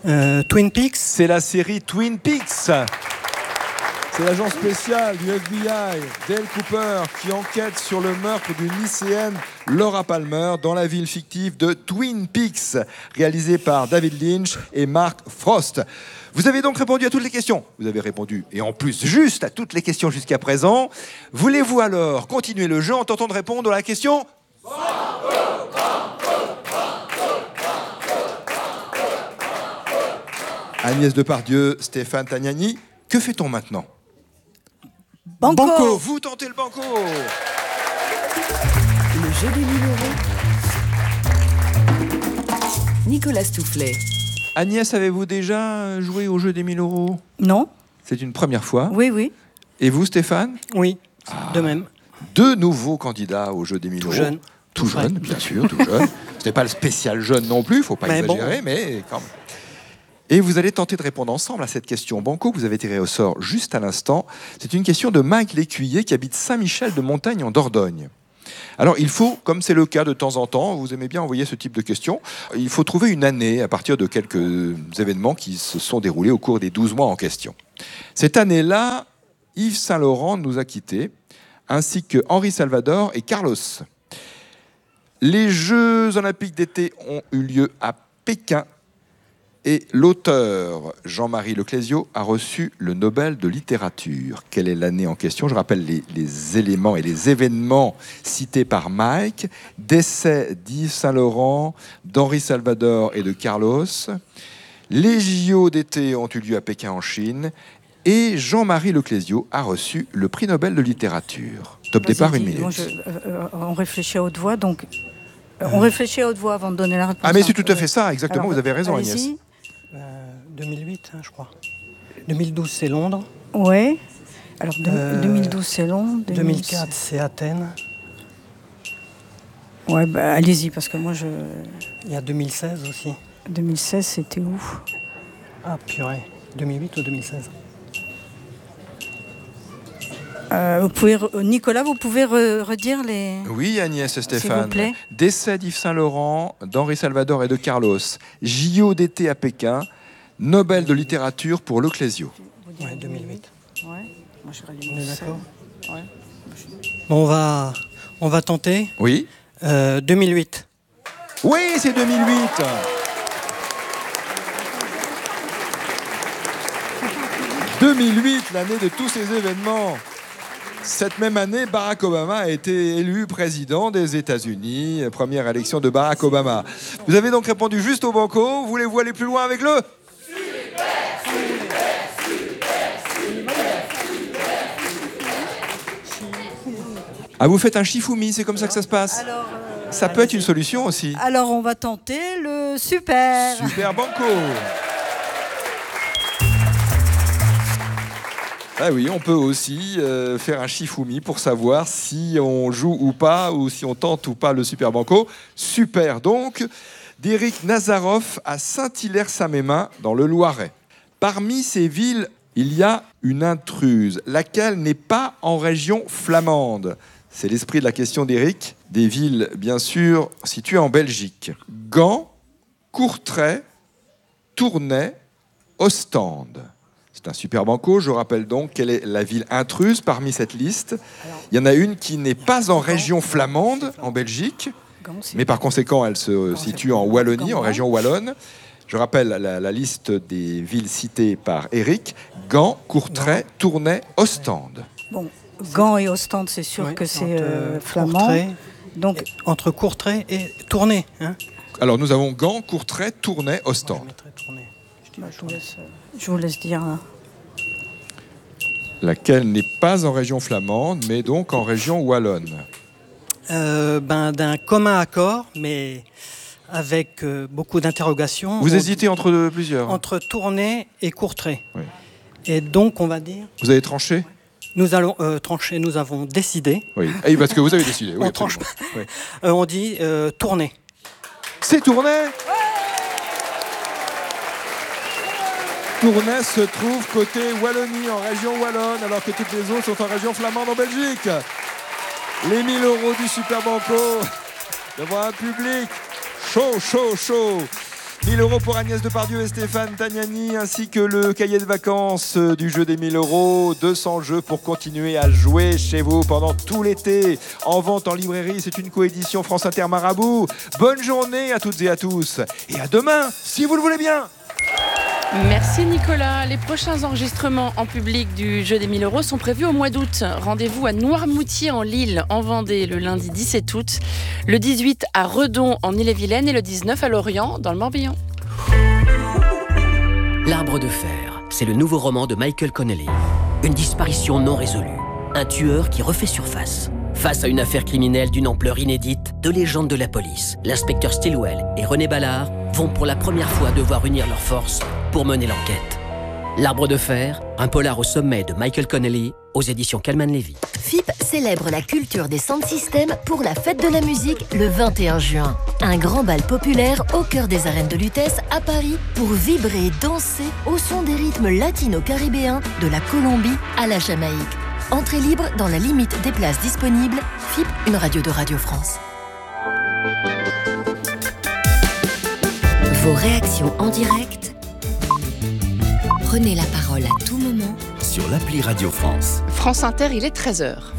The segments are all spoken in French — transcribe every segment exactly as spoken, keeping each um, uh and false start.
Euh, Twin Peaks. C'est la série Twin Peaks. C'est l'agent spécial du F B I, Dale Cooper, qui enquête sur le meurtre d'une lycéenne, Laura Palmer, dans la ville fictive de Twin Peaks, réalisé par David Lynch et Mark Frost. Vous avez donc répondu à toutes les questions. Vous avez répondu, et en plus, juste à toutes les questions jusqu'à présent. Voulez-vous alors continuer le jeu en tentant de répondre à la question ? Agnès Depardieu, Stéphane Tagnani, que fait-on maintenant ? Banco. Banco, vous tentez le banco. Le jeu des mille euros. Nicolas Stoufflet. Agnès, avez-vous déjà joué au jeu des mille euros ? Non. C'est une première fois. Oui, oui. Et vous, Stéphane ? Oui, de même. Deux nouveaux candidats au jeu des mille Tout euros. jeune. Tout jeune, bien sûr, tout jeune. Ce n'est pas le spécial jeune non plus, il ne faut pas Mais exagérer, bon. mais quand même. Et vous allez tenter de répondre ensemble à cette question banco que vous avez tirée au sort juste à l'instant. C'est une question de Mike Lécuyer qui habite Saint-Michel-de-Montagne en Dordogne. Alors il faut, comme c'est le cas de temps en temps, vous aimez bien envoyer ce type de questions, il faut trouver une année à partir de quelques événements qui se sont déroulés au cours des douze mois en question. Cette année-là, Yves Saint-Laurent nous a quittés, ainsi que Henri Salvador et Carlos. Les Jeux olympiques d'été ont eu lieu à Pékin et l'auteur Jean-Marie Leclésio a reçu le Nobel de littérature. Quelle est l'année en question ? Je rappelle les, les éléments et les événements cités par Mike. Décès d'Yves Saint-Laurent, d'Henri Salvador et de Carlos. Les J O d'été ont eu lieu à Pékin en Chine. Et Jean-Marie Leclésio a reçu le prix Nobel de littérature. Top Vas-y, départ, une dis. minute. Moi, je- euh, euh, on réfléchit à haute voix, donc... euh, on réfléchit à haute voix avant de donner la réponse. Ah mais c'est hein. tout à fait ça, exactement, Alors, vous avez raison allez-y. Agnès. Euh, deux mille huit, hein, je crois. deux mille douze, c'est Londres. Ouais. Alors, de- Euh, deux mille douze, c'est long. deux mille quatre, c'est Athènes. Ouais, bah, allez-y, parce que moi, je... Il y a deux mille seize aussi. deux mille seize, c'était où ? Ah, purée. deux mille huit ou deux mille seize. Euh, vous pouvez re- Nicolas, vous pouvez re- redire les... Oui Agnès et Stéphane. vous plaît. Décès d'Yves Saint-Laurent, d'Henri Salvador et de Carlos. J O d'été à Pékin. Nobel de littérature pour Leclésio. Ouais, deux mille huit. Ouais. Moi, je On est d'accord. Ouais. Bon, on va, on va tenter. Oui. Euh, deux mille huit. Oui, c'est deux mille huit. deux mille huit, l'année de tous ces événements. Cette même année, Barack Obama a été élu président des États-Unis. Première élection de Barack Obama. Vous avez donc répondu juste au banco. Voulez-vous aller plus loin avec le ? Ah, vous faites un Shifumi, c'est comme ça que ça se passe. Alors, euh, Ça peut être une solution aussi. alors, on va tenter le super. Super banco. Ah oui, on peut aussi euh, faire un Shifumi pour savoir si on joue ou pas, ou si on tente ou pas le super banco. Super donc, d'Éric Nazaroff à Saint-Hilaire-Samémin, dans le Loiret. Parmi ces villes, il y a une intruse, laquelle n'est pas en région flamande. C'est l'esprit de la question d'Éric. Des villes, bien sûr, situées en Belgique. Gand, Courtrai, Tournai, Ostende. C'est un super banco. Je rappelle donc quelle est la ville intruse parmi cette liste. Il y en a une qui n'est pas en région flamande, en Belgique, Gand, c'est- mais par conséquent, elle se situe en Wallonie, en Gand. région wallonne. Je rappelle la, la liste des villes citées par Éric. Gand, Courtrai, Tournai, Ostende. Bon, Gand et Ostende, c'est sûr Ouais, que c'est entre, euh, euh, flamand. Courtrai, Donc, et- entre Courtrai et Tournai. Hein. Alors nous avons Gand, Courtrai, Tournai, Moi, Ostende. je mettrais Tournai. Je dis bah, la je, vous Tournai. laisse, euh, je vous laisse dire. hein. Laquelle n'est pas en région flamande, mais donc en région wallonne. Euh, ben, d'un commun accord, mais avec euh, beaucoup d'interrogations. Vous on- hésitez entre plusieurs. Entre Tournai et Courtrai. Oui. Et donc, on va dire, Vous avez tranché ? nous allons euh, trancher, nous avons décidé. Oui. Et parce que vous avez décidé. Oui, On absolument. tranche Oui. Euh, on dit euh, Tournai. C'est Tournai. Tournai se trouve côté Wallonie, en région wallonne, alors que toutes les autres sont en région flamande en Belgique. Les mille euros du Super Banco devant un public chaud, chaud, chaud. mille euros pour Agnès Depardieu et Stéphane Tagnani, ainsi que le cahier de vacances du jeu des mille euros. deux cents jeux pour continuer à jouer chez vous pendant tout l'été. En vente en librairie, c'est une coédition France Inter Marabout. Bonne journée à toutes et à tous. Et à demain, si vous le voulez bien. Merci Nicolas. Les prochains enregistrements en public du jeu des mille euros sont prévus au mois d'août. Rendez-vous à Noirmoutier en Lille, en Vendée, le lundi dix-sept août. Le dix-huit à Redon, en Ille-et-Vilaine. Et le dix-neuf à Lorient, dans le Morbihan. L'Arbre de fer, c'est le nouveau roman de Michael Connelly. Une disparition non résolue. Un tueur qui refait surface. Face à une affaire criminelle d'une ampleur inédite, deux légendes de la police, l'inspecteur Stilwell et René Ballard, vont pour la première fois devoir unir leurs forces pour mener l'enquête. L'Arbre de fer, un polar au sommet de Michael Connelly, aux éditions Calman Levy. F I P célèbre la culture des sound systems pour la fête de la musique le vingt et un juin. Un grand bal populaire au cœur des arènes de Lutèce à Paris pour vibrer et danser au son des rythmes latino-caribéens de la Colombie à la Jamaïque. Entrée libre dans la limite des places disponibles. F I P, une radio de Radio France. Vos réactions en direct. Prenez la parole à tout moment sur l'appli Radio France. France Inter, il est treize heures.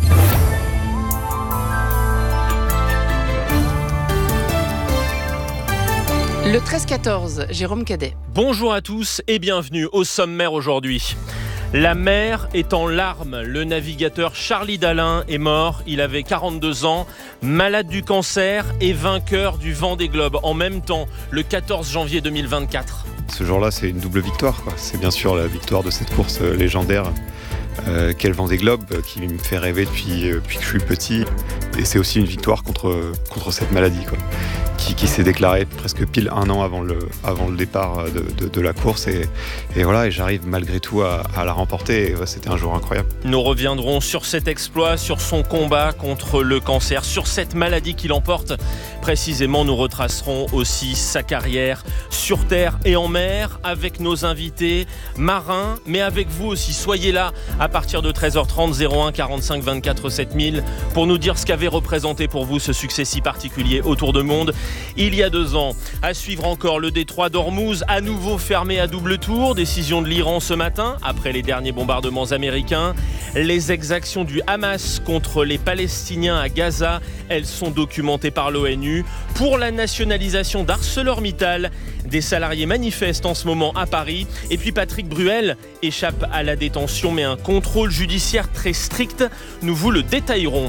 Le treize quatorze, Jérôme Cadet. Bonjour à tous et bienvenue au sommaire aujourd'hui. La mer est en larmes. Le navigateur Charlie Dalin est mort. Il avait quarante-deux ans, malade du cancer et vainqueur du Vendée Globe en même temps, le quatorze janvier deux mille vingt-quatre. Ce jour-là, c'est une double victoire, quoi. C'est bien sûr la victoire de cette course légendaire euh, qu'est le Vendée Globe, qui me fait rêver depuis, euh, depuis que je suis petit. Et c'est aussi une victoire contre, contre cette maladie, quoi, qui, qui s'est déclarée presque pile un an avant le, avant le départ de, de, de la course. Et, et voilà, et j'arrive malgré tout à, à la remporter. Et ouais, c'était un jour incroyable. Nous reviendrons sur cet exploit, sur son combat contre le cancer, sur cette maladie qui l'emporte. Précisément, nous retracerons aussi sa carrière sur terre et en mer avec nos invités marins, mais avec vous aussi. Soyez là à partir de treize heures trente, zéro un quarante-cinq vingt-quatre sept mille pour nous dire ce qu'avait représenté pour vous ce succès si particulier autour de monde il y a deux ans. À suivre encore le détroit d'Ormuz, à nouveau fermé à double tour. Décision de l'Iran ce matin, après les derniers bombardements américains. Les exactions du Hamas contre les Palestiniens à Gaza, elles sont documentées par l'ONU. Pour la nationalisation d'ArcelorMittal, des salariés manifestent en ce moment à Paris. Et puis Patrick Bruel échappe à la détention, mais un contrôle judiciaire très strict. Nous vous le détaillerons.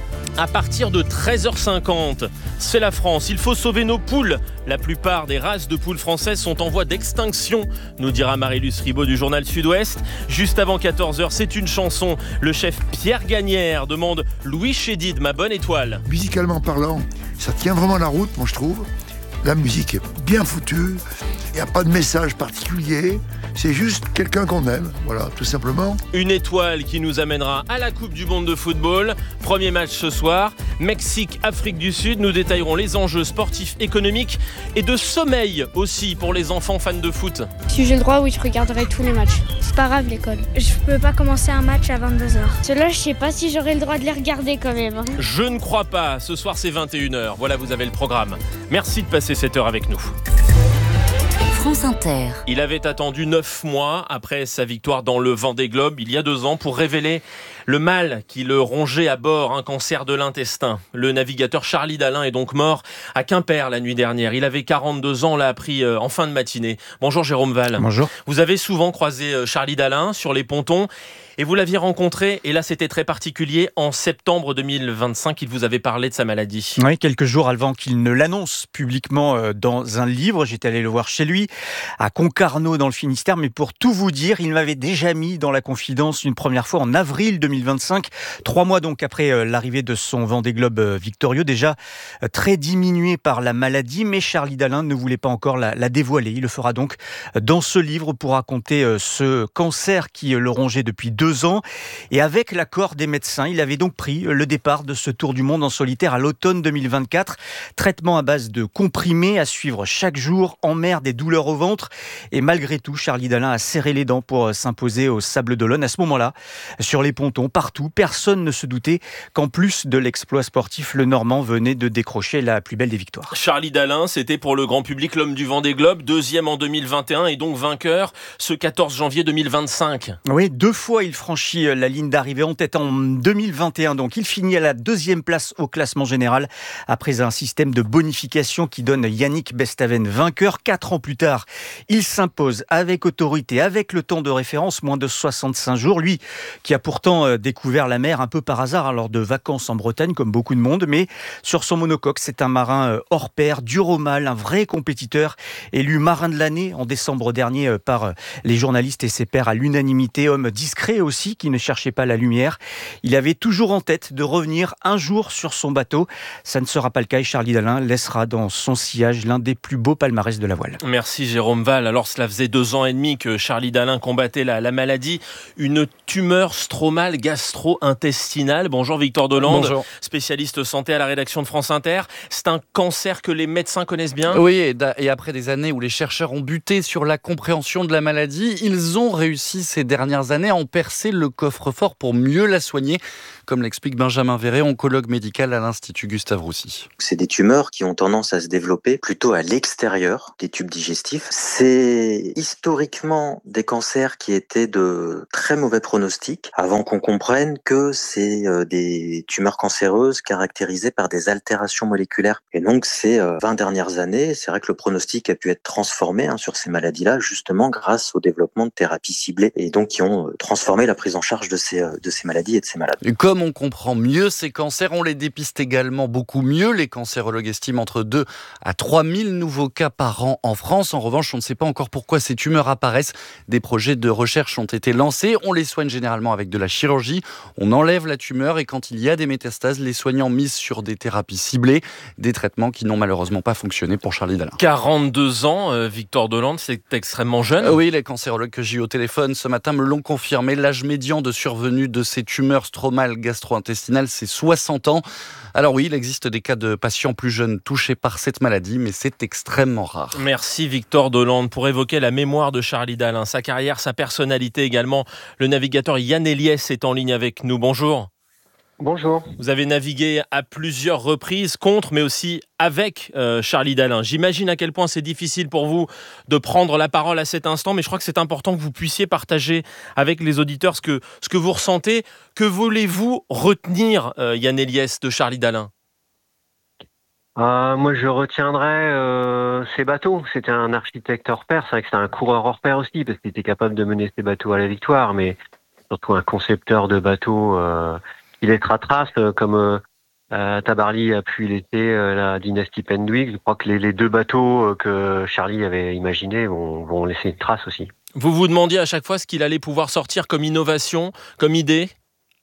À partir de treize heures cinquante, c'est la France. Il faut sauver nos poules. La plupart des races de poules françaises sont en voie d'extinction, nous dira Marie-Luce Ribaud du journal Sud-Ouest. Juste avant quatorze heures, c'est une chanson. Le chef Pierre Gagnère demande Louis Chédid, ma bonne étoile. Musicalement parlant, ça tient vraiment la route, moi je trouve. La musique est bien foutue, il n'y a pas de message particulier, c'est juste quelqu'un qu'on aime, voilà, tout simplement. Une étoile qui nous amènera à la Coupe du Monde de football. Premier match ce soir, Mexique, Afrique du Sud. Nous détaillerons les enjeux sportifs, économiques et de sommeil aussi pour les enfants fans de foot. Si j'ai le droit, oui, je regarderai tous les matchs. C'est pas grave l'école. Je peux pas commencer un match à vingt-deux heures. Ceux-là, je sais pas si j'aurai le droit de les regarder quand même. Je ne crois pas. Ce soir, c'est vingt et une heures. Voilà, vous avez le programme. Merci de passer cette heure avec nous. France Inter. Il avait attendu neuf mois après sa victoire dans le Vendée Globe il y a deux ans pour révéler le mal qui le rongeait à bord, un cancer de l'intestin. Le navigateur Charlie Dalin est donc mort à Quimper la nuit dernière. Il avait quarante-deux ans, on l'a appris en fin de matinée. Bonjour Jérôme Val. Bonjour. Vous avez souvent croisé Charlie Dalin sur les pontons. Et vous l'aviez rencontré, et là c'était très particulier, en septembre deux mille vingt-cinq, il vous avait parlé de sa maladie. Oui, quelques jours avant qu'il ne l'annonce publiquement dans un livre. J'étais allé le voir chez lui, à Concarneau dans le Finistère, mais pour tout vous dire, il m'avait déjà mis dans la confidence une première fois en avril deux mille vingt-cinq, trois mois donc après l'arrivée de son Vendée Globe victorieux, déjà très diminué par la maladie, mais Charlie Dalin ne voulait pas encore la, la dévoiler. Il le fera donc dans ce livre pour raconter ce cancer qui le rongeait depuis deux ans. Et avec l'accord des médecins, il avait donc pris le départ de ce tour du monde en solitaire à l'automne deux mille vingt-quatre. Traitement à base de comprimés à suivre chaque jour en mer, des douleurs douleurs au ventre. Et malgré tout, Charlie Dalin a serré les dents pour s'imposer au Sables d'Olonne. À ce moment-là, sur les pontons, partout, personne ne se doutait qu'en plus de l'exploit sportif, le Normand venait de décrocher la plus belle des victoires. Charlie Dalin, c'était pour le grand public l'homme du Vendée Globe, deuxième en deux mille vingt et un et donc vainqueur ce quatorze janvier deux mille vingt-cinq. Oui, deux fois il franchit la ligne d'arrivée en tête en deux mille vingt et un. Donc il finit à la deuxième place au classement général après un système de bonification qui donne Yannick Bestaven vainqueur. Quatre ans plus tard, il s'impose avec autorité, avec le temps de référence, moins de soixante-cinq jours. Lui qui a pourtant découvert la mer un peu par hasard lors de vacances en Bretagne, comme beaucoup de monde, mais sur son monocoque, c'est un marin hors pair, dur au mal, un vrai compétiteur, élu marin de l'année en décembre dernier par les journalistes et ses pairs à l'unanimité, homme discret aussi, qui ne cherchait pas la lumière. Il avait toujours en tête de revenir un jour sur son bateau. Ça ne sera pas le cas et Charlie Dalin laissera dans son sillage l'un des plus beaux palmarès de la voile. Merci Jérôme Val. Alors cela faisait deux ans et demi que Charlie Dalin combattait la, la maladie, une tumeur stromale gastro-intestinale. Bonjour Victor Delande, Bonjour. Spécialiste santé à la rédaction de France Inter. C'est un cancer que les médecins connaissent bien ? Oui, et, et après des années où les chercheurs ont buté sur la compréhension de la maladie, ils ont réussi ces dernières années à en percer le coffre-fort pour mieux la soigner, comme l'explique Benjamin Verret, oncologue médical à l'Institut Gustave Roussy. C'est des tumeurs qui ont tendance à se développer plutôt à l'extérieur des tubes digestifs. C'est historiquement des cancers qui étaient de très mauvais pronostics avant qu'on comprenne que c'est des tumeurs cancéreuses caractérisées par des altérations moléculaires. Et donc ces vingt dernières années, c'est vrai que le pronostic a pu être transformé hein, sur ces maladies-là, justement grâce au développement de thérapies ciblées et donc qui ont transformé la prise en charge de ces, de ces maladies et de ces malades. Et comme on comprend mieux ces cancers, on les dépiste également beaucoup mieux. Les cancérologues estiment entre deux à trois mille nouveaux cas par an en France. En revanche, on ne sait pas encore pourquoi ces tumeurs apparaissent. Des projets de recherche ont été lancés. On les soigne généralement avec de la chirurgie. On enlève la tumeur et quand il y a des métastases, les soignants misent sur des thérapies ciblées, des traitements qui n'ont malheureusement pas fonctionné pour Charlie Dalin. quarante-deux ans, euh, Victor Delande, c'est extrêmement jeune. Euh, oui, les cancérologues que j'ai eu au téléphone ce matin me l'ont confirmé. L'âge médian de survenue de ces tumeurs stromales gastro-intestinales, c'est soixante ans. Alors oui, il existe des cas de patients plus jeunes touchés par cette maladie, mais c'est extrêmement rare. Merci Victor Delande pour évoquer la mémoire de Charlie Dalin, sa carrière, sa personnalité également. Le navigateur Yann Eliès est en ligne avec nous. Bonjour. Bonjour. Vous avez navigué à plusieurs reprises contre, mais aussi avec euh, Charlie Dalin. J'imagine à quel point c'est difficile pour vous de prendre la parole à cet instant, mais je crois que c'est important que vous puissiez partager avec les auditeurs ce que, ce que vous ressentez. Que voulez-vous retenir, euh, Yann Eliès, de Charlie Dalin ? Euh, moi, je retiendrai euh, ses bateaux. C'était un architecte hors pair. C'est vrai que c'était un coureur hors pair aussi, parce qu'il était capable de mener ses bateaux à la victoire, mais surtout un concepteur de bateaux euh, qui laissera trace, euh, comme euh, euh, Tabarly a pu l'être euh, la dynastie Pendwick. Je crois que les, les deux bateaux euh, que Charlie avait imaginés vont, vont laisser une trace aussi. Vous vous demandiez à chaque fois ce qu'il allait pouvoir sortir comme innovation, comme idée ?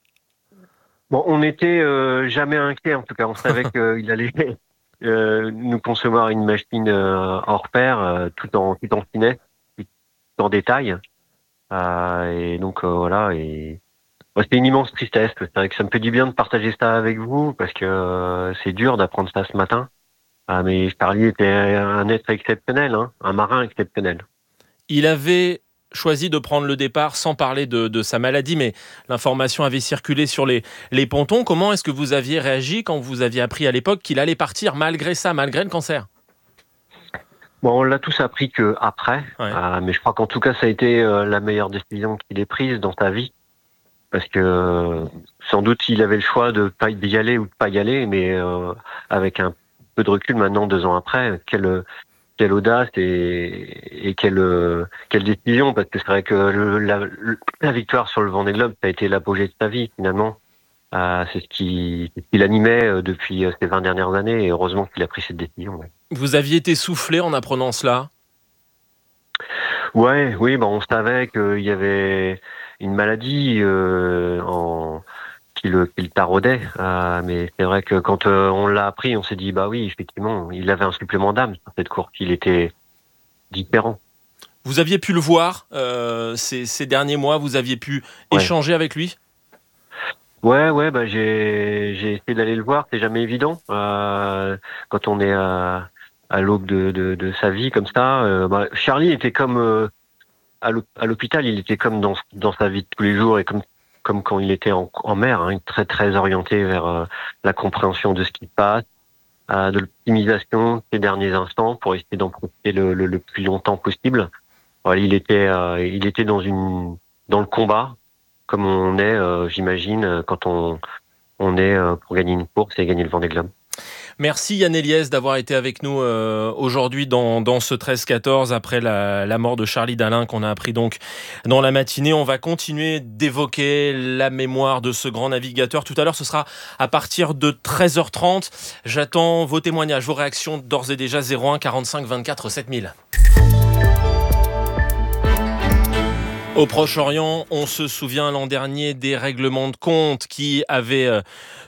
Bon, on n'était euh, jamais inquiet, en tout cas. On savait qu'il allait euh, nous concevoir une machine euh, hors pair, euh, tout en tout en finesse, tout en détail. Euh, et donc euh, voilà. Et ouais, c'était une immense tristesse. C'est vrai que ça me fait du bien de partager ça avec vous parce que euh, c'est dur d'apprendre ça ce matin. Ah, mais Charlie était un être exceptionnel, hein, un marin exceptionnel. Il avait choisi de prendre le départ sans parler de, de sa maladie, mais l'information avait circulé sur les, les pontons. Comment est-ce que vous aviez réagi quand vous aviez appris à l'époque qu'il allait partir malgré ça, malgré le cancer ? Bon, on l'a tous appris que après, ouais. euh, mais je crois qu'en tout cas, ça a été euh, la meilleure décision qu'il ait prise dans sa vie, parce que euh, sans doute il avait le choix de pas d'y aller ou de pas y aller, mais euh, avec un peu de recul maintenant, deux ans après, quelle quelle audace et, et quelle quelle décision, parce que c'est vrai que le, la, la victoire sur le Vendée Globe, ça a été l'apogée de sa vie finalement. Euh, c'est ce qui, c'est ce qui l'animait depuis ces vingt dernières années, et heureusement qu'il a pris cette décision. Ouais. Vous aviez été soufflé en apprenant cela ? Ouais, oui, bon, on savait qu'il y avait une maladie euh, en, qui, le, qui le taraudait, euh, mais c'est vrai que quand euh, on l'a appris, on s'est dit, bah oui, effectivement, il avait un supplément d'âme sur cette course, il était différent. Vous aviez pu le voir euh, ces, ces derniers mois, vous aviez pu ouais. échanger avec lui ? Ouais, ouais, bah j'ai j'ai essayé d'aller le voir. C'est jamais évident euh, quand on est euh, à l'aube de, de, de sa vie comme ça. Euh, bah, Charlie était comme euh, à l'hôpital, il était comme dans, dans sa vie de tous les jours et comme, comme quand il était en, en mer, hein, très très orienté vers euh, la compréhension de ce qui se passe, euh, de l'optimisation des derniers instants pour essayer d'en profiter le, le, le plus longtemps possible. Voilà, il était euh, il était dans une dans le combat comme on est, euh, j'imagine, quand on on est euh, pour gagner une course et gagner le Vendée Globe. Merci Yann Eliès d'avoir été avec nous euh, aujourd'hui dans, dans ce treize quatorze après la, la mort de Charlie Dalin qu'on a appris donc dans la matinée. On va continuer d'évoquer la mémoire de ce grand navigateur. Tout à l'heure, ce sera à partir de treize heures trente. J'attends vos témoignages, vos réactions d'ores et déjà zéro un quarante-cinq vingt-quatre sept mille. Au Proche-Orient, on se souvient l'an dernier des règlements de compte qui avaient euh,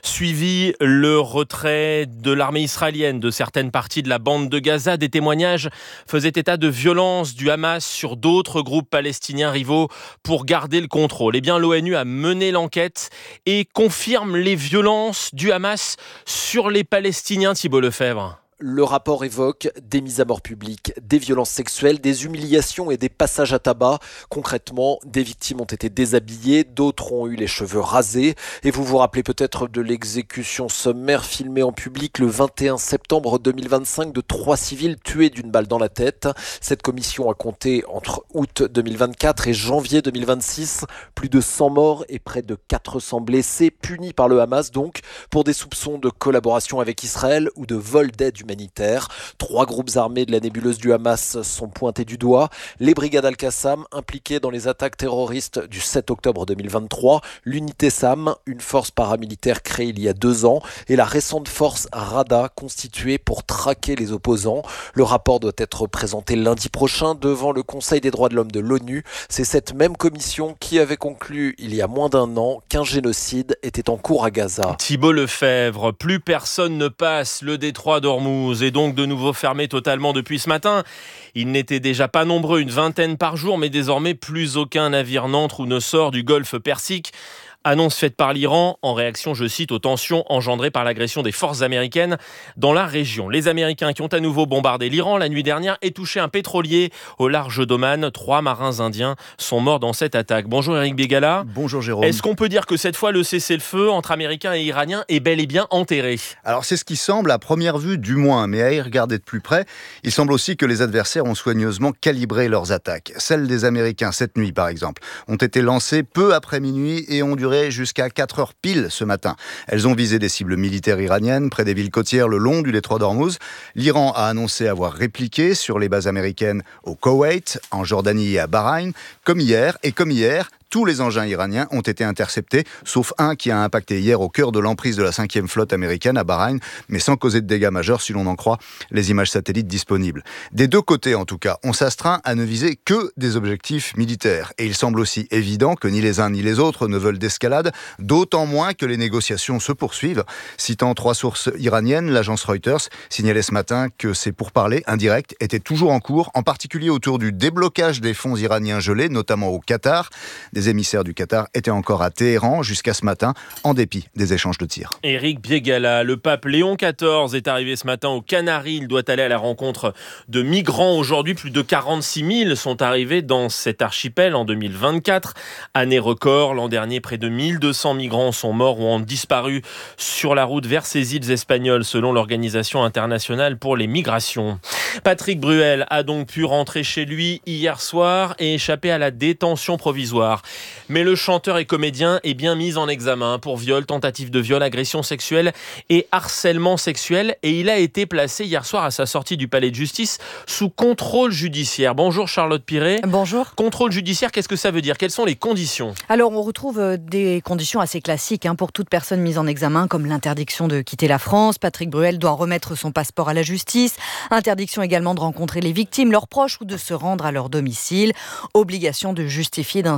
suivi le retrait de l'armée israélienne de certaines parties de la bande de Gaza. Des témoignages faisaient état de violences du Hamas sur d'autres groupes palestiniens rivaux pour garder le contrôle. Eh bien, l'ONU a mené l'enquête et confirme les violences du Hamas sur les Palestiniens. Thibault Lefebvre. Le rapport évoque des mises à mort publiques, des violences sexuelles, des humiliations et des passages à tabac. Concrètement, des victimes ont été déshabillées, d'autres ont eu les cheveux rasés. Et vous vous rappelez peut-être de l'exécution sommaire filmée en public le vingt et un septembre deux mille vingt-cinq de trois civils tués d'une balle dans la tête. Cette commission a compté entre août deux mille vingt-quatre et janvier deux mille vingt-six plus de cent morts et près de quatre cents blessés, punis par le Hamas donc pour des soupçons de collaboration avec Israël ou de vol d'aide humanitaire. Humanitaire. Trois groupes armés de la nébuleuse du Hamas sont pointés du doigt. Les brigades Al-Qassam impliquées dans les attaques terroristes du sept octobre deux mille vingt-trois, l'unité SAM, une force paramilitaire créée il y a deux ans, et la récente force Rada constituée pour traquer les opposants. Le rapport doit être présenté lundi prochain devant le Conseil des droits de l'homme de l'ONU. C'est cette même commission qui avait conclu il y a moins d'un an qu'un génocide était en cours à Gaza. Thibault Lefebvre, plus personne ne passe le détroit d'Ormuz est donc de nouveau fermé totalement depuis ce matin. Ils n'étaient déjà pas nombreux, une vingtaine par jour, mais désormais plus aucun navire n'entre ou ne sort du golfe Persique. Annonce faite par l'Iran en réaction, je cite, aux tensions engendrées par l'agression des forces américaines dans la région. Les Américains qui ont à nouveau bombardé l'Iran la nuit dernière et touché un pétrolier au large d'Oman. Trois marins indiens sont morts dans cette attaque. Bonjour Eric Bégala. Bonjour Jérôme. Est-ce qu'on peut dire que cette fois le cessez-le-feu entre Américains et Iraniens est bel et bien enterré ? Alors c'est ce qui semble à première vue du moins, mais à y regarder de plus près, il semble aussi que les adversaires ont soigneusement calibré leurs attaques. Celles des Américains cette nuit par exemple ont été lancées peu après minuit et ont duré jusqu'à quatre heures pile ce matin. Elles ont visé des cibles militaires iraniennes près des villes côtières le long du détroit d'Ormuz. L'Iran a annoncé avoir répliqué sur les bases américaines au Koweït, en Jordanie et à Bahreïn, comme hier. Et comme hier, tous les engins iraniens ont été interceptés, sauf un qui a impacté hier au cœur de l'emprise de la cinquième flotte américaine à Bahreïn, mais sans causer de dégâts majeurs si l'on en croit les images satellites disponibles. Des deux côtés en tout cas, on s'astreint à ne viser que des objectifs militaires. Et il semble aussi évident que ni les uns ni les autres ne veulent d'escalade, d'autant moins que les négociations se poursuivent. Citant trois sources iraniennes, l'agence Reuters signalait ce matin que ces pourparlers indirects étaient toujours en cours, en particulier autour du déblocage des fonds iraniens gelés, notamment au Qatar. Des émissaires du Qatar étaient encore à Téhéran jusqu'à ce matin, en dépit des échanges de tirs. Éric Biégala, le pape Léon quatorze est arrivé ce matin aux Canaries. Il doit aller à la rencontre de migrants. Aujourd'hui, plus de quarante-six mille sont arrivés dans cet archipel en deux mille vingt-quatre. Année record, l'an dernier, près de mille deux cents migrants sont morts ou ont disparu sur la route vers ces îles espagnoles, selon l'Organisation internationale pour les migrations. Patrick Bruel a donc pu rentrer chez lui hier soir et échapper à la détention provisoire. Mais le chanteur et comédien est bien mis en examen pour viol, tentative de viol, agression sexuelle et harcèlement sexuel. Et il a été placé hier soir à sa sortie du palais de justice sous contrôle judiciaire. Bonjour Charlotte Piret. Bonjour. Contrôle judiciaire, qu'est-ce que ça veut dire ? Quelles sont les conditions ? Alors on retrouve des conditions assez classiques hein, pour toute personne mise en examen, comme l'interdiction de quitter la France. Patrick Bruel doit remettre son passeport à la justice. Interdiction également de rencontrer les victimes, leurs proches ou de se rendre à leur domicile. Obligation de justifier d'un suivi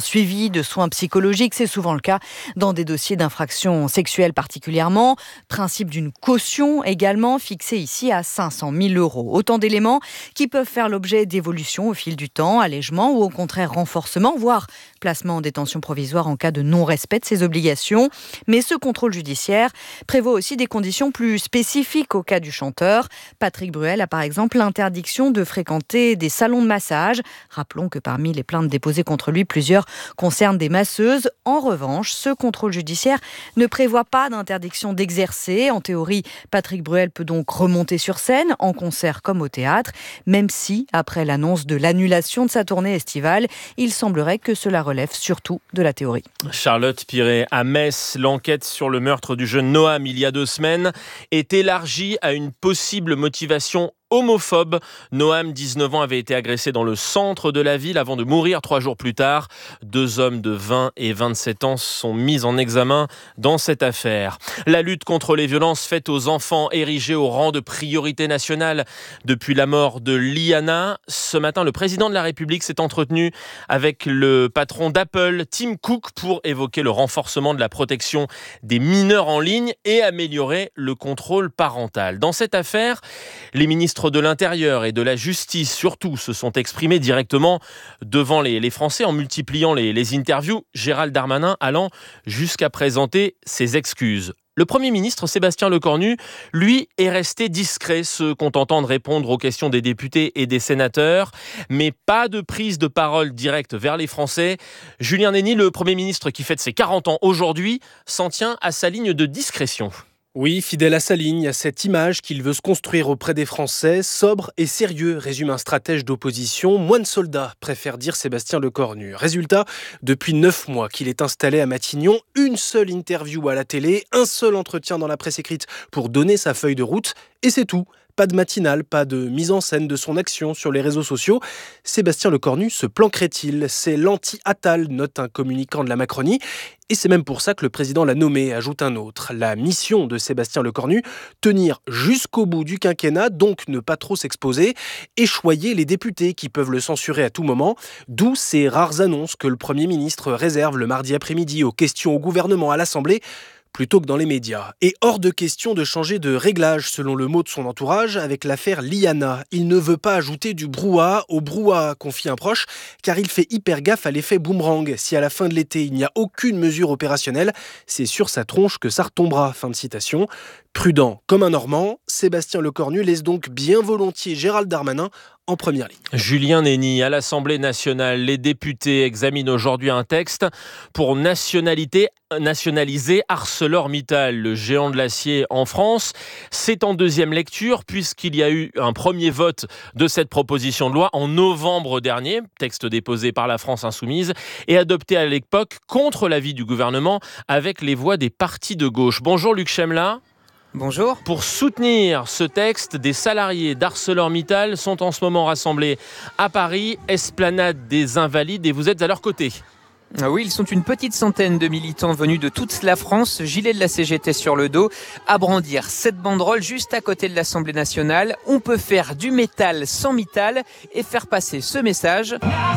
suivi de soins psychologiques. C'est souvent le cas dans des dossiers d'infractions sexuelles particulièrement. Principe d'une caution également, fixée ici à cinq cent mille euros. Autant d'éléments qui peuvent faire l'objet d'évolutions au fil du temps, allègement ou au contraire renforcement, voire placement en détention provisoire en cas de non-respect de ses obligations. Mais ce contrôle judiciaire prévoit aussi des conditions plus spécifiques au cas du chanteur. Patrick Bruel a par exemple l'interdiction de fréquenter des salons de massage. Rappelons que parmi les plaintes déposées contre lui, plusieurs concernent des masseuses. En revanche, ce contrôle judiciaire ne prévoit pas d'interdiction d'exercer. En théorie, Patrick Bruel peut donc remonter sur scène, en concert comme au théâtre, même si, après l'annonce de l'annulation de sa tournée estivale, il semblerait que cela relève surtout de la théorie. Charlotte Piré, à Metz, l'enquête sur le meurtre du jeune Noam il y a deux semaines est élargie à une possible motivation homophobe. Noam, dix-neuf ans, avait été agressé dans le centre de la ville avant de mourir trois jours plus tard. Deux hommes de vingt et vingt-sept ans sont mis en examen dans cette affaire. La lutte contre les violences faites aux enfants érigée au rang de priorité nationale depuis la mort de Liana. Ce matin, le président de la République s'est entretenu avec le patron d'Apple, Tim Cook, pour évoquer le renforcement de la protection des mineurs en ligne et améliorer le contrôle parental. Dans cette affaire, les ministres de l'Intérieur et de la Justice, surtout, se sont exprimés directement devant les, les Français en multipliant les, les interviews, Gérald Darmanin allant jusqu'à présenter ses excuses. Le Premier ministre, Sébastien Lecornu, lui, est resté discret, se contentant de répondre aux questions des députés et des sénateurs, mais pas de prise de parole directe vers les Français. Julien Nény, le Premier ministre qui fête ses quarante ans aujourd'hui, s'en tient à sa ligne de discrétion. Oui, fidèle à sa ligne, à cette image qu'il veut se construire auprès des Français, sobre et sérieux, résume un stratège d'opposition. Moine soldat, préfère dire Sébastien Lecornu. Résultat, depuis neuf mois qu'il est installé à Matignon, une seule interview à la télé, un seul entretien dans la presse écrite pour donner sa feuille de route, et c'est tout. Pas de matinale, pas de mise en scène de son action sur les réseaux sociaux. Sébastien Lecornu se planquerait-il ? C'est l'anti-Attal, note un communicant de la Macronie. Et c'est même pour ça que le président l'a nommé, ajoute un autre. La mission de Sébastien Lecornu, tenir jusqu'au bout du quinquennat, donc ne pas trop s'exposer, et choyer les députés qui peuvent le censurer à tout moment, d'où ces rares annonces que le Premier ministre réserve le mardi après-midi aux questions au gouvernement à l'Assemblée, plutôt que dans les médias. Et hors de question de changer de réglage, selon le mot de son entourage, avec l'affaire Liana. Il ne veut pas ajouter du brouhaha au brouhaha, confie un proche, car il fait hyper gaffe à l'effet boomerang. Si à la fin de l'été, il n'y a aucune mesure opérationnelle, c'est sur sa tronche que ça retombera. Fin de citation. Prudent comme un Normand, Sébastien Lecornu laisse donc bien volontiers Gérald Darmanin en première ligne. Julien Nény, à l'Assemblée nationale, les députés examinent aujourd'hui un texte pour nationalité, nationaliser ArcelorMittal, le géant de l'acier en France. C'est en deuxième lecture puisqu'il y a eu un premier vote de cette proposition de loi en novembre dernier, texte déposé par la France Insoumise et adopté à l'époque contre l'avis du gouvernement avec les voix des partis de gauche. Bonjour Luc Chemla. Bonjour. Pour soutenir ce texte, des salariés d'ArcelorMittal sont en ce moment rassemblés à Paris, esplanade des Invalides, et vous êtes à leur côté. Ah oui, ils sont une petite centaine de militants venus de toute la France, gilet de la C G T sur le dos, à brandir cette banderole juste à côté de l'Assemblée nationale. On peut faire du métal sans Mittal et faire passer ce message.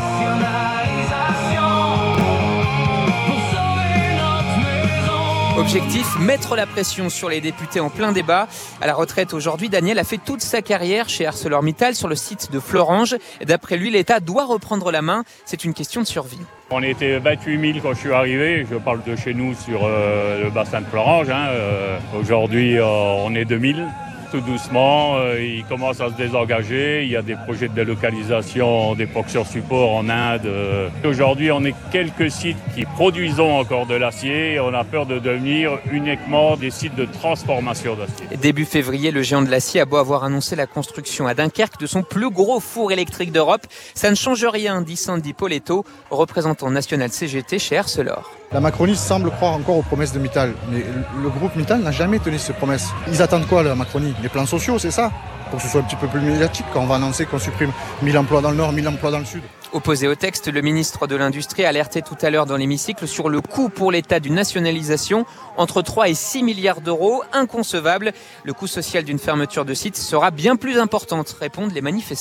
Objectif, mettre la pression sur les députés en plein débat. À la retraite aujourd'hui, Daniel a fait toute sa carrière chez ArcelorMittal sur le site de Florange. D'après lui, l'État doit reprendre la main. C'est une question de survie. On était vingt-huit mille quand je suis arrivé. Je parle de chez nous sur euh, le bassin de Florange. Hein. Euh, aujourd'hui, euh, on est deux mille. Tout doucement, euh, il commence à se désengager. Il y a des projets de délocalisation des portions support en Inde. Euh. Aujourd'hui, on est quelques sites qui produisent encore de l'acier. On a peur de devenir uniquement des sites de transformation d'acier. Début février, le géant de l'acier a beau avoir annoncé la construction à Dunkerque de son plus gros four électrique d'Europe. Ça ne change rien, dit Sandy Poletto, représentant national C G T chez Arcelor. La Macronie semble croire encore aux promesses de Mittal, mais le groupe Mittal n'a jamais tenu ces promesses. Ils attendent quoi, la Macronie ? Les plans sociaux, c'est ça ? Pour que ce soit un petit peu plus médiatique quand on va annoncer qu'on supprime mille emplois dans le Nord, mille emplois dans le Sud. Opposé au texte, le ministre de l'Industrie a alerté tout à l'heure dans l'hémicycle sur le coût pour l'État d'une nationalisation, entre trois et six milliards d'euros, inconcevable. Le coût social d'une fermeture de site sera bien plus important, répondent les manifestants.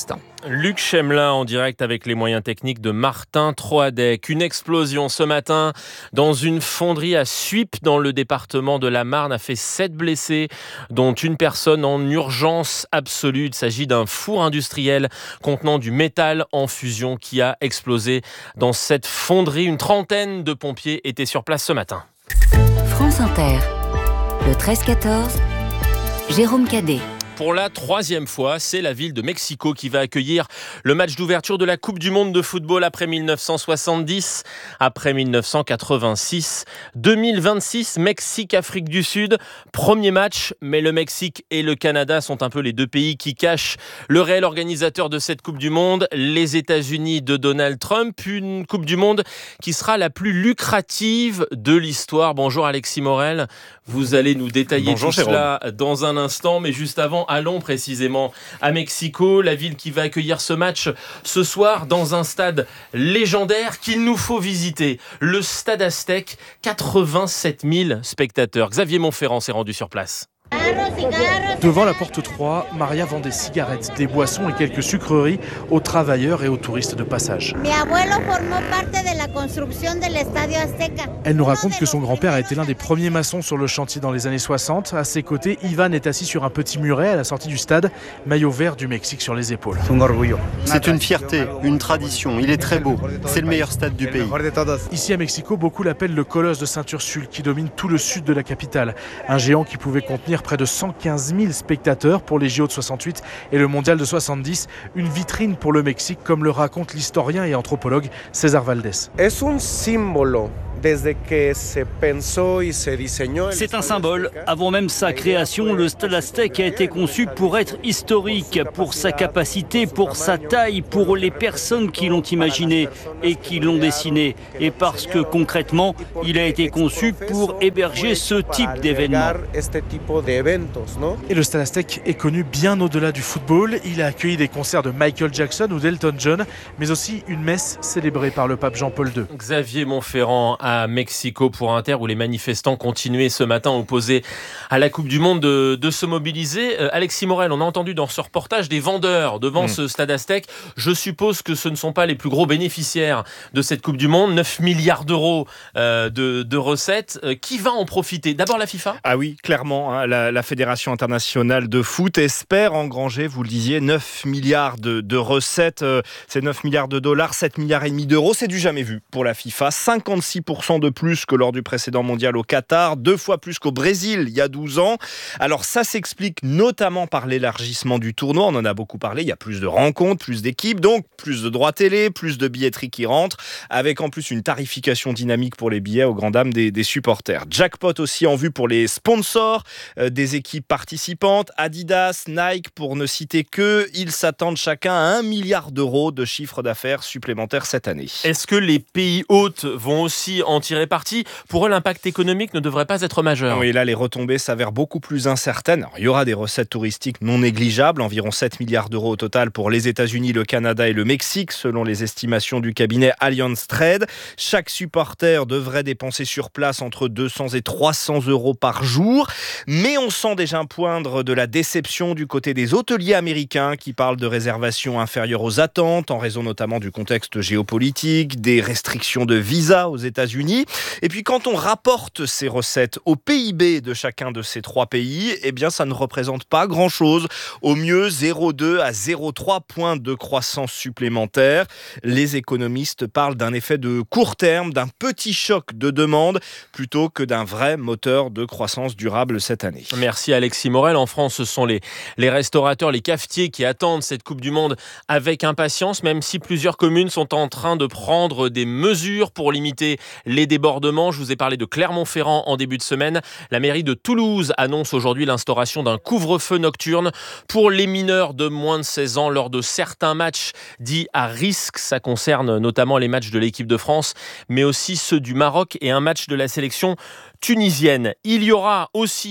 Luc Chemelin en direct avec les moyens techniques de Martin Troadec. Une explosion ce matin dans une fonderie à Suippes dans le département de la Marne a fait sept blessés, dont une personne en urgence absolue. Il s'agit d'un four industriel contenant du métal en fusion qui a explosé dans cette fonderie. Une trentaine de pompiers étaient sur place ce matin. France Inter, le treize quatorze, Jérôme Cadet. Pour la troisième fois, c'est la ville de Mexico qui va accueillir le match d'ouverture de la Coupe du Monde de football après dix-neuf cent soixante-dix, après dix-neuf cent quatre-vingt-six. deux mille vingt-six, Mexique-Afrique du Sud. Premier match, mais le Mexique et le Canada sont un peu les deux pays qui cachent le réel organisateur de cette Coupe du Monde, les États-Unis de Donald Trump. Une Coupe du Monde qui sera la plus lucrative de l'histoire. Bonjour Alexis Morel, vous allez nous détailler Bonjour, tout cela dans un instant, mais juste avant, allons précisément à Mexico, la ville qui va accueillir ce match ce soir dans un stade légendaire qu'il nous faut visiter, le Stade Aztec, quatre-vingt-sept mille spectateurs. Xavier Montferrand s'est rendu sur place. Devant la porte trois, Maria vend des cigarettes, des boissons et quelques sucreries aux travailleurs et aux touristes de passage. Elle nous raconte que son grand-père a été l'un des premiers maçons sur le chantier dans les années soixante. À ses côtés, Ivan est assis sur un petit muret à la sortie du stade, maillot vert du Mexique sur les épaules. C'est une fierté, une tradition, il est très beau. C'est le meilleur stade du pays. Ici à Mexico, beaucoup l'appellent le colosse de Saint-Ursule qui domine tout le sud de la capitale. Un géant qui pouvait contenir près de cent quinze mille spectateurs pour les J O de soixante-huit et le mondial de soixante-dix. Une vitrine pour le Mexique, comme le raconte l'historien et anthropologue César Valdés. Es un símbolo. C'est un symbole. Avant même sa création, le Stade Aztec a été conçu pour être historique, pour sa capacité, pour sa taille, pour les personnes qui l'ont imaginé et qui l'ont dessiné. Et parce que concrètement, il a été conçu pour héberger ce type d'événements. Et le Stade Aztec est connu bien au-delà du football. Il a accueilli des concerts de Michael Jackson ou d'Elton John, mais aussi une messe célébrée par le pape Jean-Paul deux. Xavier Montferrand à Mexico pour Inter, où les manifestants continuaient ce matin opposés à la Coupe du Monde de, de se mobiliser. Euh, Alexis Morel, on a entendu dans ce reportage des vendeurs devant mmh. ce Stade Aztec. Je suppose que ce ne sont pas les plus gros bénéficiaires de cette Coupe du Monde. neuf milliards d'euros euh, de, de recettes. Euh, qui va en profiter ? D'abord la FIFA ? Ah oui, clairement. Hein, la, la Fédération internationale de foot espère engranger, vous le disiez, neuf milliards de, de recettes. Euh, c'est neuf milliards de dollars, sept milliards et demi d'euros. C'est du jamais vu pour la FIFA. cinquante-six pour cent de plus que lors du précédent mondial au Qatar, deux fois plus qu'au Brésil il y a douze ans. Alors ça s'explique notamment par l'élargissement du tournoi, on en a beaucoup parlé, il y a plus de rencontres, plus d'équipes, donc plus de droits télé, plus de billetterie qui rentre, avec en plus une tarification dynamique pour les billets aux grandes dames des, des supporters. Jackpot aussi en vue pour les sponsors euh, des équipes participantes, Adidas, Nike pour ne citer que, ils s'attendent chacun à un milliard d'euros de chiffre d'affaires supplémentaire cette année. Est-ce que les pays hôtes vont aussi en tirer parti ? Pour eux, l'impact économique ne devrait pas être majeur. Oui, là, les retombées s'avèrent beaucoup plus incertaines. Alors, il y aura des recettes touristiques non négligeables, environ sept milliards d'euros au total pour les États-Unis, le Canada et le Mexique, selon les estimations du cabinet Allianz Trade. Chaque supporter devrait dépenser sur place entre deux cents et trois cents euros par jour. Mais on sent déjà poindre de la déception du côté des hôteliers américains qui parlent de réservations inférieures aux attentes, en raison notamment du contexte géopolitique, des restrictions de visa aux États-Unis. Et puis quand on rapporte ces recettes au P I B de chacun de ces trois pays, eh bien ça ne représente pas grand-chose. Au mieux, zéro virgule deux à zéro virgule trois points de croissance supplémentaire. Les économistes parlent d'un effet de court terme, d'un petit choc de demande, plutôt que d'un vrai moteur de croissance durable cette année. Merci Alexis Morel. En France, ce sont les, les restaurateurs, les cafetiers qui attendent cette Coupe du Monde avec impatience, même si plusieurs communes sont en train de prendre des mesures pour limiter les débordements. Je vous ai parlé de Clermont-Ferrand en début de semaine. La mairie de Toulouse annonce aujourd'hui l'instauration d'un couvre-feu nocturne pour les mineurs de moins de seize ans lors de certains matchs dits à risque. Ça concerne notamment les matchs de l'équipe de France, mais aussi ceux du Maroc et un match de la sélection tunisienne. Il y aura aussi dans les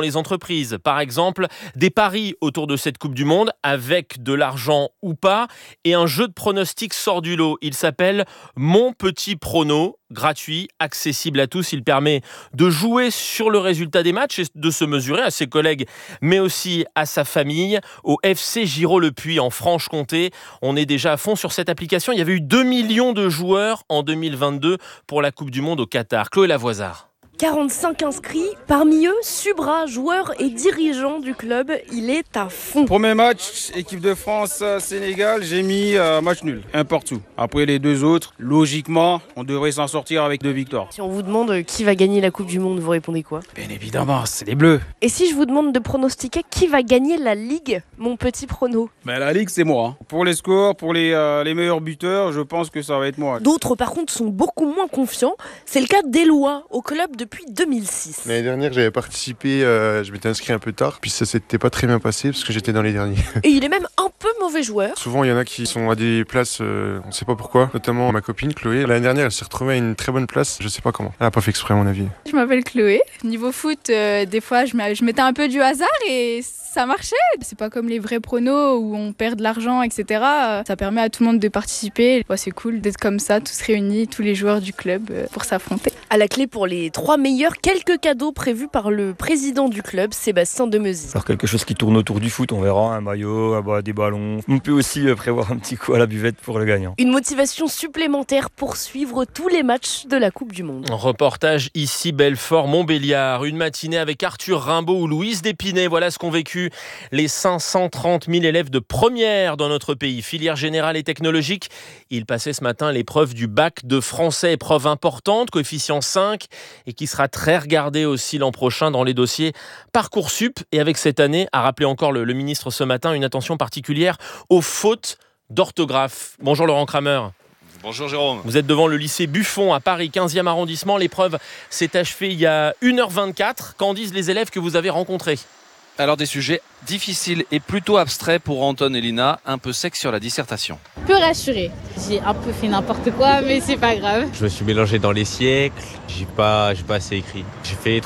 les entreprises. Par exemple, des paris autour de cette Coupe du Monde avec de l'argent ou pas et un jeu de pronostics sort du lot. Il s'appelle Mon Petit Prono. Gratuit, accessible à tous. Il permet de jouer sur le résultat des matchs et de se mesurer à ses collègues, mais aussi à sa famille. Au F C Giraud-le-Puy en Franche-Comté, on est déjà à fond sur cette application. Il y avait eu deux millions de joueurs en deux mille vingt-deux pour la Coupe du Monde au Qatar. Chloé Lavoisard. quarante-cinq inscrits, parmi eux, Subra, joueur et dirigeant du club, il est à fond. Premier match, équipe de France, Sénégal, j'ai mis euh, match nul, un partout. Après les deux autres, logiquement, on devrait s'en sortir avec deux victoires. Si on vous demande qui va gagner la Coupe du Monde, vous répondez quoi? Bien évidemment, c'est les Bleus. Et si je vous demande de pronostiquer qui va gagner la Ligue, mon petit prono? Ben, la Ligue, c'est moi. Hein. Pour les scores, pour les, euh, les meilleurs buteurs, je pense que ça va être moi. D'autres, par contre, sont beaucoup moins confiants. C'est le cas d'Éloi, au club de depuis deux mille six. L'année dernière, j'avais participé, euh, je m'étais inscrit un peu tard, puis ça s'était pas très bien passé parce que j'étais dans les derniers. Et il est même un peu mauvais joueur. Souvent, il y en a qui sont à des places, euh, on sait pas pourquoi, notamment ma copine Chloé. L'année dernière, elle s'est retrouvée à une très bonne place, je sais pas comment. Elle a pas fait exprès à mon avis. Je m'appelle Chloé. Niveau foot, euh, des fois, je, je mettais un peu du hasard et ça marchait. C'est pas comme les vrais pronos où on perd de l'argent, et cetera. Ça permet à tout le monde de participer. Ouais, c'est cool d'être comme ça, tous réunis, tous les joueurs du club euh, pour s'affronter. À la clé pour les trois meilleurs, quelques cadeaux prévus par le président du club, Sébastien Demeuzy. Alors quelque chose qui tourne autour du foot, on verra, un maillot, des ballons. On peut aussi prévoir un petit coup à la buvette pour le gagnant. Une motivation supplémentaire pour suivre tous les matchs de la Coupe du Monde. Reportage ici Belfort-Montbéliard, une matinée avec Arthur Rimbaud ou Louise Dépinay. Voilà ce qu'ont vécu les cinq cent trente mille élèves de première dans notre pays, filière générale et technologique. Ils passaient ce matin l'épreuve du bac de français, épreuve importante, coefficient cinq, et qui sera très regardée aussi l'an prochain dans les dossiers Parcoursup. Et avec cette année, a rappelé encore le, le ministre ce matin, une attention particulière aux fautes d'orthographe. Bonjour Laurent Kramer. Bonjour Jérôme. Vous êtes devant le lycée Buffon à Paris, quinzième arrondissement. L'épreuve s'est achevée il y a une heure vingt-quatre. Qu'en disent les élèves que vous avez rencontrés ? Alors des sujets difficiles et plutôt abstraits pour Anton et Lina, un peu sec sur la dissertation. Peu rassuré. J'ai un peu fait n'importe quoi, mais c'est pas grave. Je me suis mélangé dans les siècles, j'ai pas, j'ai pas assez écrit. J'ai fait